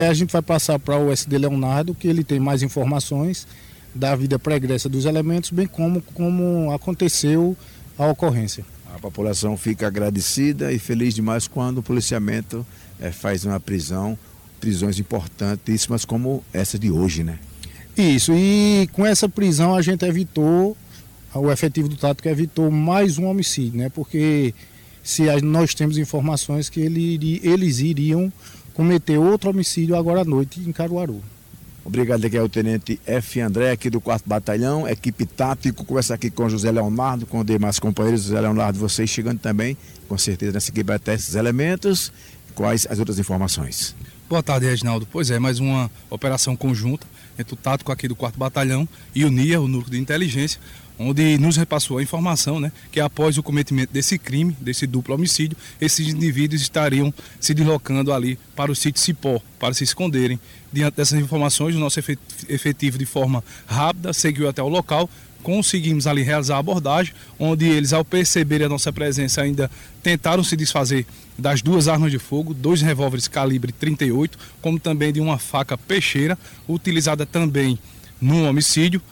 A gente vai passar para o SD Leonardo, que ele tem mais informações da vida pregressa dos elementos, bem como aconteceu a ocorrência. A população fica agradecida e feliz demais quando o policiamento faz uma prisões importantíssimas como essa de hoje, né? Isso, e com essa prisão a gente evitou, o efetivo do tático evitou mais um homicídio, né? Porque nós temos informações que eles iriam cometer outro homicídio agora à noite em Caruaru. Obrigado, aqui é o Tenente F. André, aqui do 4º Batalhão, equipe tático, conversa aqui com José Leonardo, com os demais companheiros. José Leonardo, vocês chegando também, com certeza nessa equipe vai ter esses elementos. Quais as outras informações? Boa tarde, Reginaldo. Pois é, mais uma operação conjunta entre o tático aqui do 4º Batalhão e o NIA, o Núcleo de Inteligência, onde nos repassou a informação, né, que após o cometimento desse crime, desse duplo homicídio, esses indivíduos estariam se deslocando ali para o sítio Cipó, para se esconderem. Diante dessas informações, o nosso efetivo de forma rápida seguiu até o local, conseguimos ali realizar a abordagem, onde eles, ao perceberem a nossa presença, ainda tentaram se desfazer das 2 armas de fogo, 2 revólveres calibre 38, como também de uma faca peixeira, utilizada também no homicídio,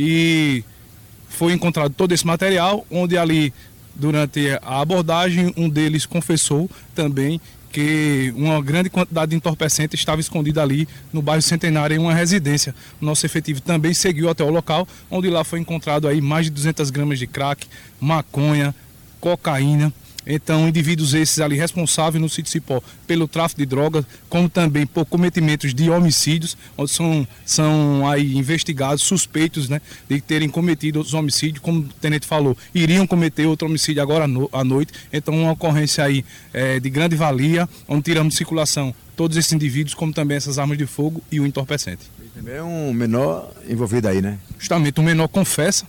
e foi encontrado todo esse material, onde ali, durante a abordagem, um deles confessou também que uma grande quantidade de entorpecente estava escondida ali no bairro Centenário, em uma residência. O nosso efetivo também seguiu até o local, onde lá foi encontrado aí mais de 200 gramas de crack, maconha, cocaína. Então, indivíduos esses ali responsáveis no sítio Cipó pelo tráfico de drogas, como também por cometimentos de homicídios, onde são aí investigados, suspeitos, né, de terem cometido outros homicídios, como o tenente falou, iriam cometer outro homicídio agora à noite. Então, uma ocorrência aí de grande valia, onde tiramos de circulação todos esses indivíduos, como também essas armas de fogo e o entorpecente. E também um menor envolvido aí, né? Justamente, o menor confessa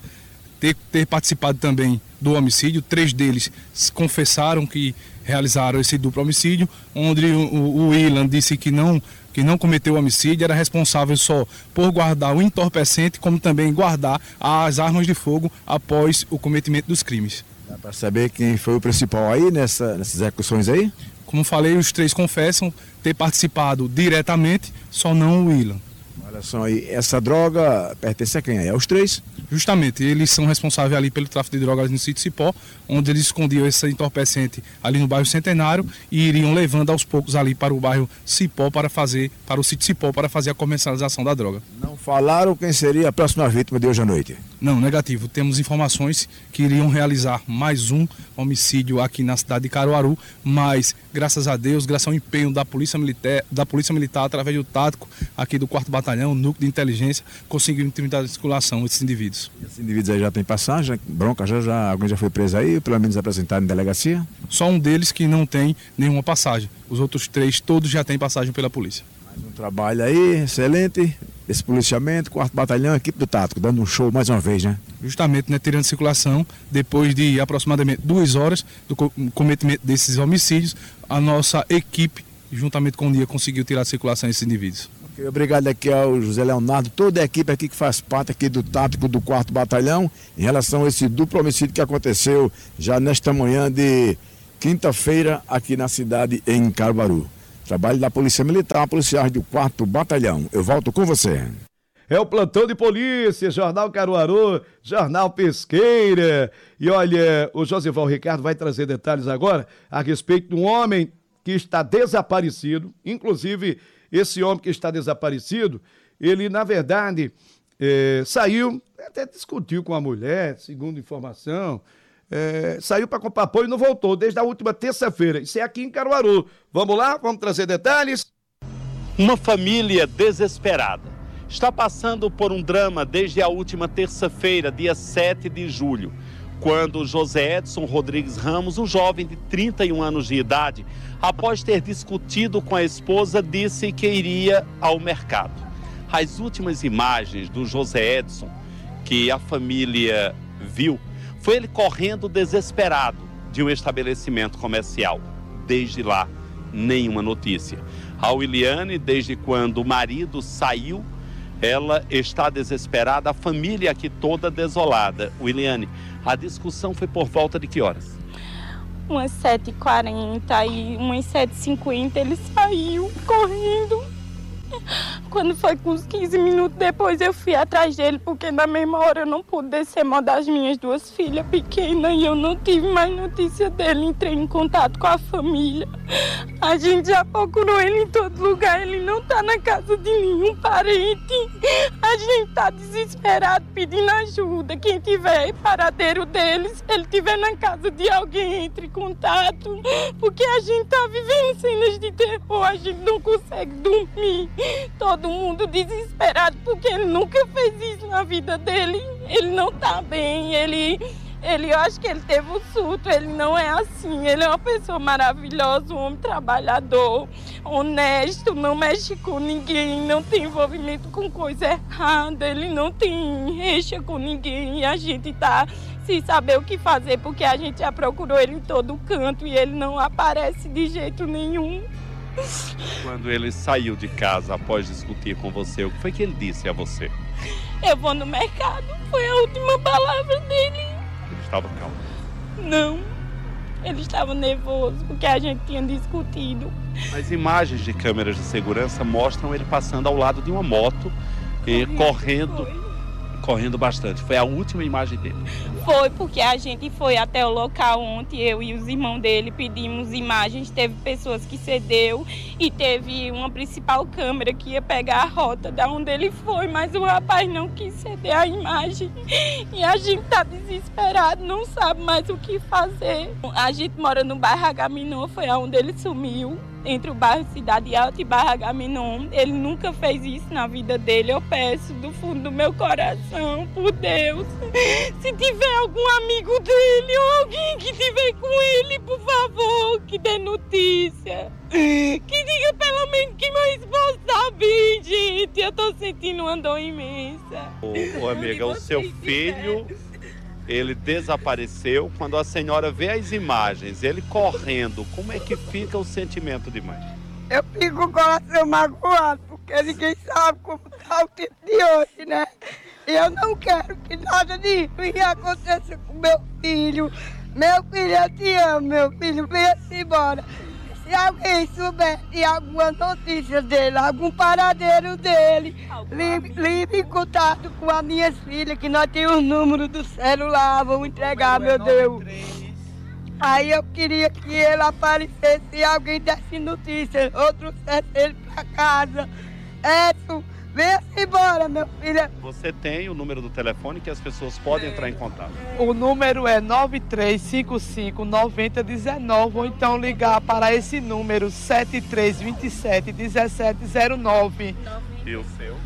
ter participado também do homicídio. 3 deles confessaram que realizaram esse duplo homicídio, onde o Willan disse que não cometeu o homicídio, era responsável só por guardar o entorpecente, como também guardar as armas de fogo após o cometimento dos crimes. Dá para saber quem foi o principal aí nessas execuções aí? Como falei, os 3 confessam ter participado diretamente, só não o Willan. Olha só aí, essa droga pertence a quem aí? Aos 3? Justamente, eles são responsáveis ali pelo tráfico de drogas no sítio Cipó, onde eles escondiam esse entorpecente ali no bairro Centenário e iriam levando aos poucos ali para o bairro Cipó para o sítio Cipó para fazer a comercialização da droga. Não falaram quem seria a próxima vítima de hoje à noite? Não, negativo. Temos informações que iriam realizar mais um homicídio aqui na cidade de Caruaru, mas graças a Deus, graças ao empenho da Polícia Militar através do tático aqui do 4º Batalhão, Núcleo de Inteligência, conseguiram tirar de circulação esses indivíduos. Esses indivíduos aí já têm passagem, bronca, alguém já foi preso aí, pelo menos apresentado em delegacia? Só um deles que não tem nenhuma passagem. Os outros 3, todos já têm passagem pela polícia. Mais um trabalho aí, excelente, esse policiamento, 4º Batalhão, equipe do tático, dando um show mais uma vez, né? Justamente, né, tirando de circulação, depois de aproximadamente 2 horas do cometimento desses homicídios, a nossa equipe, juntamente com o NIA, conseguiu tirar de circulação esses indivíduos. Obrigado aqui ao José Leonardo, toda a equipe aqui que faz parte aqui do tático do 4º Batalhão, em relação a esse duplo homicídio que aconteceu já nesta manhã de quinta-feira aqui na cidade em Caruaru. Trabalho da Polícia Militar, policiais do 4º Batalhão. Eu volto com você. É o plantão de polícia, Jornal Caruaru, Jornal Pesqueira. E olha, o Josival Ricardo vai trazer detalhes agora a respeito de um homem que está desaparecido, inclusive. Esse homem que está desaparecido, ele, na verdade, saiu, até discutiu com a mulher, segundo informação, saiu para comprar pão e não voltou desde a última terça-feira. Isso é aqui em Caruaru. Vamos lá? Vamos trazer detalhes? Uma família desesperada está passando por um drama desde a última terça-feira, dia 7 de julho, quando José Edson Rodrigues Ramos, um jovem de 31 anos de idade, após ter discutido com a esposa, disse que iria ao mercado. As últimas imagens do José Edson que a família viu foi ele correndo desesperado de um estabelecimento comercial. Desde lá, nenhuma notícia. A Wiliane, desde quando o marido saiu, ela está desesperada, a família aqui toda desolada. Wiliane, a discussão foi por volta de que horas? Umas 7h40 e umas 7h50 ele saiu correndo. Quando foi com uns 15 minutos depois, eu fui atrás dele, porque na mesma hora eu não pude descer mão das minhas 2 filhas pequenas e eu não tive mais notícia dele. Entrei em contato com a família. A gente já procurou ele em todo lugar, ele não tá na casa de nenhum parente. A gente tá desesperado pedindo ajuda. Quem tiver paradeiro deles, se ele tiver na casa de alguém, entre em contato. Porque a gente tá vivendo cenas de terror, a gente não consegue dormir. Todo mundo desesperado porque ele nunca fez isso na vida dele. Ele não tá bem, eu acho que ele teve um surto, ele não é assim. Ele é uma pessoa maravilhosa, um homem trabalhador, honesto, não mexe com ninguém, não tem envolvimento com coisa errada, ele não tem rixa com ninguém. E a gente tá sem saber o que fazer, porque a gente já procurou ele em todo canto e ele não aparece de jeito nenhum. Quando ele saiu de casa após discutir com você, o que foi que ele disse a você? Eu vou no mercado, foi a última palavra dele. Ele estava calmo? Não, ele estava nervoso porque a gente tinha discutido. As imagens de câmeras de segurança mostram ele passando ao lado de uma moto e correndo bastante. Foi a última imagem dele. Foi porque a gente foi até o local ontem, eu e os irmãos dele pedimos imagens, teve pessoas que cedeu e teve uma principal câmera que ia pegar a rota da onde ele foi, mas o rapaz não quis ceder a imagem e a gente tá desesperado, não sabe mais o que fazer. A gente mora no bairro Agamenon, foi onde ele sumiu, entre o bairro Cidade Alta e bairro Agamenon. Ele nunca fez isso na vida dele. Eu peço do fundo do meu coração, por Deus, se tiver algum amigo dele ou alguém que estiver com ele, por favor, que dê notícia. Que diga pelo menos que meu esposo tá bem, gente. Eu tô sentindo uma dor imensa. Ô amiga, o seu filho, ele desapareceu. Quando a senhora vê as imagens, ele correndo, como é que fica o sentimento de mãe? Eu fico com o coração magoado, porque ninguém sabe como tá o tempo de hoje, né? E eu não quero que nada disso aconteça com meu filho. Meu filho, eu te amo, meu filho, venha-se embora. Se alguém souber de alguma notícia dele, algum paradeiro dele, livre em contato com as minhas filhas, que nós temos o número do celular, vamos entregar, meu Deus. Aí eu queria que ele aparecesse e alguém desse notícia, outro trouxesse ele pra casa. Edson, venha-se embora, meu filho. Você tem o número do telefone que as pessoas podem entrar em contato? O número é 9355-9019 ou então ligar para esse número 7327-1709. E o seu?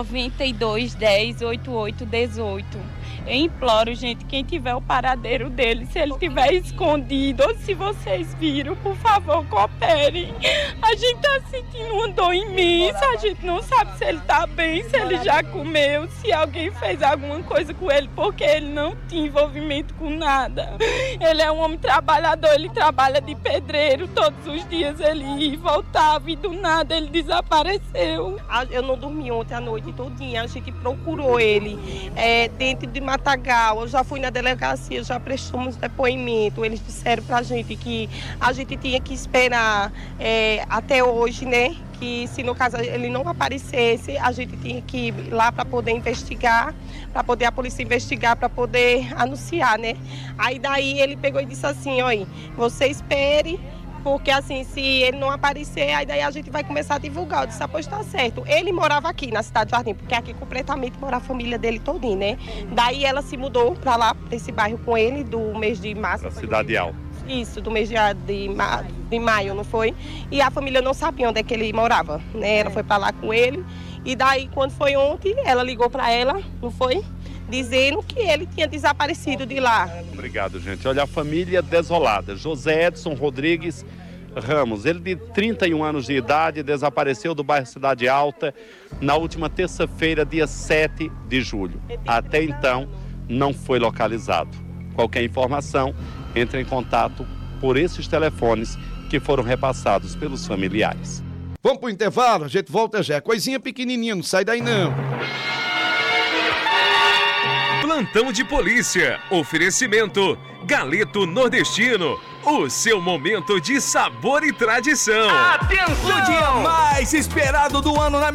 9210-8818. Eu imploro, gente, quem tiver o paradeiro dele, se ele estiver escondido ou se vocês viram, por favor, cooperem. A gente tá sentindo uma dor imensa, a gente não sabe se ele tá bem, se ele já comeu, se alguém fez alguma coisa com ele, porque ele não tinha envolvimento com nada. Ele é um homem trabalhador, ele trabalha de pedreiro, todos os dias ele ia e voltava e do nada ele desapareceu. Eu não dormi ontem à noite todinha, a gente procurou ele dentro de Matagal, eu já fui na delegacia, já prestamos depoimento, eles disseram pra gente que a gente tinha que esperar até hoje, né, que se no caso ele não aparecesse, a gente tinha que ir lá para poder investigar, para poder a polícia investigar, para poder anunciar, né. Aí daí ele pegou e disse assim, olha, você espere, porque assim, se ele não aparecer, aí daí a gente vai começar a divulgar. Eu disse, pois tá certo. Ele morava aqui na Cidade do Jardim, porque aqui completamente mora a família dele todinha, né? Daí ela se mudou para lá, para esse bairro com ele, do mês de março. Da Cidade Alta. Isso, do mês de maio, não foi? E a família não sabia onde é que ele morava, né? Ela foi para lá com ele. E daí, quando foi ontem, ela ligou para ela, não foi? Dizendo que ele tinha desaparecido de lá. Obrigado, gente. Olha, a família desolada. José Edson Rodrigues Ramos, ele de 31 anos de idade, desapareceu do bairro Cidade Alta na última terça-feira, dia 7 de julho. Até então, não foi localizado. Qualquer informação, entre em contato por esses telefones que foram repassados pelos familiares. Vamos pro intervalo, a gente volta já. Coisinha pequenininha, não sai daí não. Plantão de polícia. Oferecimento Galeto Nordestino. O seu momento de sabor e tradição. Atenção! O dia mais esperado do ano na